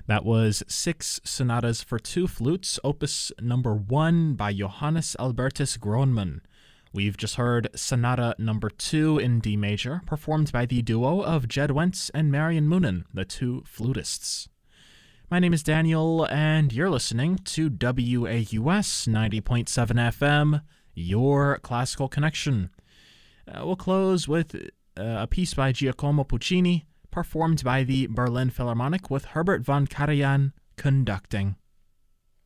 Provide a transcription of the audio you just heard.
That was Six Sonatas for Two Flutes, opus number 1 by Johannes Albertus Gronemann. We've just heard Sonata number 2 in D major, performed by the duo of Jed Wentz and Marion Moonen, the two flutists. My name is Daniel, and you're listening to WAUS 90.7 FM, your classical connection. We'll close with a piece by Giacomo Puccini, performed by the Berlin Philharmonic with Herbert von Karajan conducting.